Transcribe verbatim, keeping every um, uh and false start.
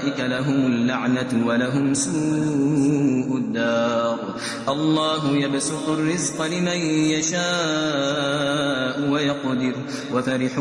أولئك لهم اللعنة ولهم سوء الدار الله يبسط الرزق لمن يشاء ويقدر وفرحوا